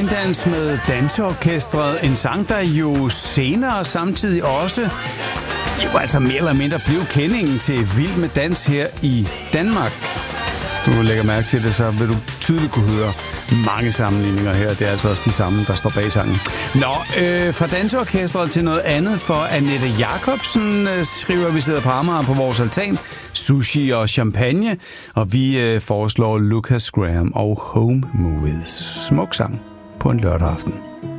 Braindance med Danseorkestret. En sang, der jo senere samtidig også altså mere eller mindre blev kendingen til Vild med Dans her i Danmark. Hvis du lægger mærke til det, så vil du tydeligt kunne høre mange sammenligninger her. Det er altså også de samme, der står bag sangen. Fra Danseorkestret til noget andet for Annette Jacobsen skriver, vi sidder på Amager på vores altan. Sushi og champagne. Og vi foreslår Lucas Graham og Home Movies. Smuk sang på en lørdag aften.